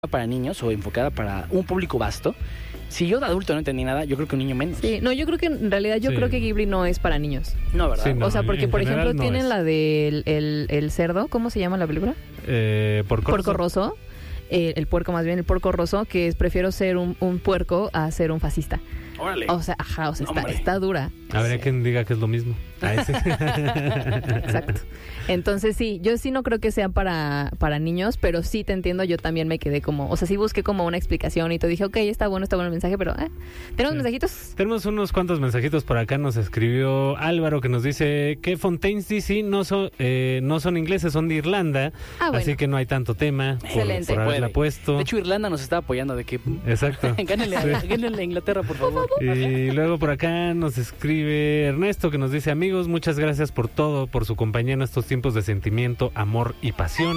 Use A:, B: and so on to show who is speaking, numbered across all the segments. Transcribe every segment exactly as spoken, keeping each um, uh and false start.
A: para niños o enfocada para un público vasto. Si yo de adulto no entendí nada, yo creo que un niño menos.
B: Sí, no, yo creo que en realidad yo
C: Sí.
B: creo que Ghibli no es para niños.
A: No, ¿verdad?
C: Sí, no.
B: O sea, porque
C: en
B: por
C: general
B: ejemplo
C: no
B: tienen
C: es.
B: la del el, el cerdo, ¿cómo se llama la película?
C: Eh, por
B: Porco Rosso. Eh, el puerco más bien, el puerco rosso, que es prefiero ser un, un puerco a ser un fascista.
A: Órale.
B: O sea, ajá, o sea, está,
A: Hombre.
B: está dura.
C: Habría
A: Sí.
C: quien diga que es lo mismo. Ahí sí.
B: Exacto. Entonces sí, yo sí no creo que sea para, para niños, pero sí te entiendo, yo también me quedé como, o sea, sí busqué como una explicación y te dije, ok, está bueno, está bueno el mensaje, pero, ¿eh? ¿Tenemos
C: Sí.
B: mensajitos?
C: Tenemos unos cuantos mensajitos por acá. Nos escribió Álvaro que nos dice que Fontaines D C no son, eh, no son ingleses, son de Irlanda.
B: Ah, bueno.
C: Así que no hay tanto tema por,
B: Excelente.
C: por haberla
A: Puede.
C: puesto.
A: De hecho, Irlanda nos está apoyando de que
C: Exacto.
A: gánenle, a- gánenle a Inglaterra, por favor.
C: Y luego por acá nos escribe Ernesto que nos dice: amigos, muchas gracias por todo, por su compañía en estos tiempos de sentimiento, amor y pasión.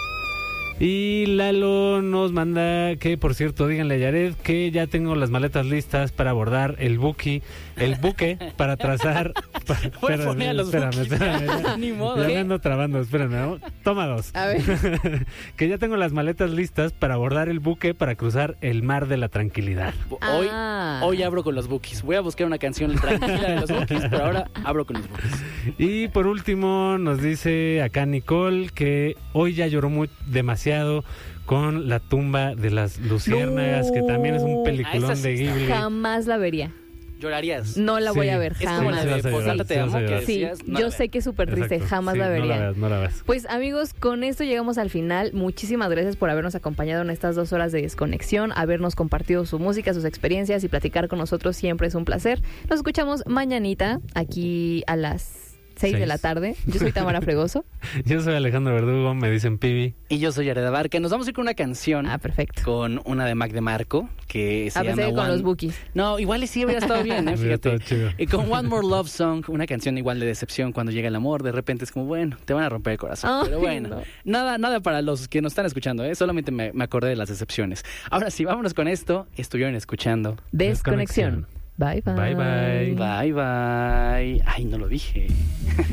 C: Y Lalo nos manda que, por cierto, díganle a Yared que ya tengo las maletas listas para abordar el buque, el buque para trazar. pa-
A: Voy a
C: espérame,
A: poner a los
C: espérame,
A: Bukis.
C: espérame, ya-
A: Ni modo.
C: ya
A: ¿Qué?
C: me ando trabando, espérame. ¿no? Toma dos.
B: A ver.
C: Que ya tengo las maletas listas para abordar el buque para cruzar el mar de la tranquilidad.
A: Hoy,
B: Ah.
A: hoy abro con los Bukis. Voy a buscar una canción tranquila de los Bukis, pero ahora abro con los Bukis.
C: Y por último nos dice acá Nicole que hoy ya lloró muy, demasiado con La tumba de las luciérnagas,
B: No.
C: que también es un
A: Ah,
C: peliculón
A: esa sí
C: de
A: está.
C: Ghibli.
B: Jamás la vería.
A: ¿Llorarías?
B: No la voy
C: Sí.
B: a ver,
A: Es como la
B: jamás.
C: Sí,
A: de
C: vas a llorar,
A: Posdata te
C: sí vas
A: amo,
C: a
A: que
C: llorar.
B: Sí,
A: decías, no
B: yo
A: la
B: sé
A: veas.
B: que es súper triste,
C: Exacto.
B: jamás
C: Sí,
B: la vería.
C: No la veas, no la veas.
B: Pues amigos, con esto llegamos al final. Muchísimas gracias por habernos acompañado en estas dos horas de desconexión, habernos compartido su música, sus experiencias y platicar con nosotros siempre es un placer. Nos escuchamos mañanita aquí a las seis de
C: Seis.
B: la tarde. Yo soy Tamara Fregoso.
C: Yo soy Alejandro Verdugo, me dicen Pibi.
A: Y yo soy Yared Abarca. Nos vamos a ir con una canción.
B: Ah, perfecto.
A: Con una de Mac de Marco, que se
B: A
A: llama
B: pesar de con
A: One-
B: los Bukis.
A: No, igual y sí hubiera estado bien, ¿eh?
C: Hubiera
A: Fíjate.
C: estado chido.
A: Y con One More Love Song, una canción igual de decepción cuando llega el amor, de repente es como, bueno, te van a romper el corazón.
B: Ay,
A: pero bueno,
B: no.
A: nada, nada para los que nos están escuchando, ¿eh? Solamente me, me acordé de las decepciones. Ahora sí, vámonos con esto. Estuvieron escuchando.
B: Desconexión. Bye, bye.
C: Bye, bye.
A: Bye, bye. Ay, no lo dije.